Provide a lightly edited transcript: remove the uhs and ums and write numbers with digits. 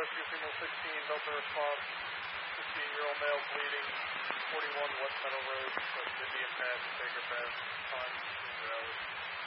rescue female 16, Delta response, 15-year-old male bleeding, 41 West Meadow Road, Indian Pass, Baker Pass, time 2 hours.